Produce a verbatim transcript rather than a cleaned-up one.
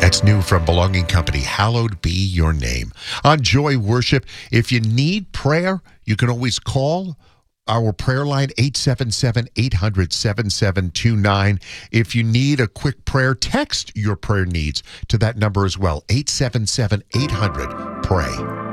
That's new from Belonging Company. Hallowed be your name. On Joy Worship, if you need prayer, you can always call our prayer line, eight seven seven, eight hundred, seven seven two nine. If you need a quick prayer, text your prayer needs to that number as well, eight seven seven, eight hundred, pray.